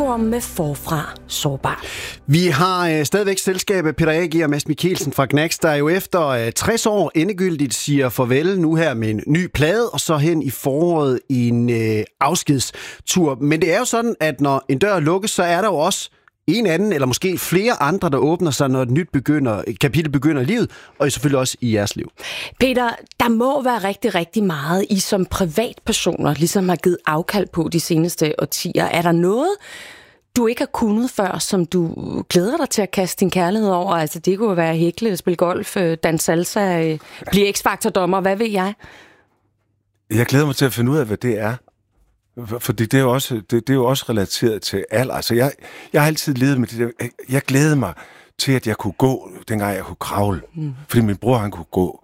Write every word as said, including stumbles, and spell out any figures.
Radioforum med Forfra Sårbar. Vi har øh, stadigvæk selskabet Peter Agi og Mads Mikkelsen fra Gnags, der jo efter øh, tres år endegyldigt siger farvel nu her med en ny plade, og så hen i foråret i en øh, afskedstur. Men det er jo sådan, at når en dør lukkes, så er der jo også en anden, eller måske flere andre, der åbner sig, når et nyt begynder, et kapitel begynder i livet, og selvfølgelig også i jeres liv. Peter, der må være rigtig, rigtig meget, I som privatpersoner ligesom har givet afkald på de seneste årtier. Er der noget, du ikke har kunnet før, som du glæder dig til at kaste din kærlighed over? Altså, det kunne være hækle, spille golf, danse salsa, blive X-Factor-dommer, hvad ved jeg? Jeg glæder mig til at finde ud af, hvad det er. Fordi det er jo også, det, det er jo også relateret til alder. Altså, jeg, jeg har altid levet med det der. Jeg glædede mig til, at jeg kunne gå, dengang jeg kunne kravle. Mm. Fordi min bror, han kunne gå.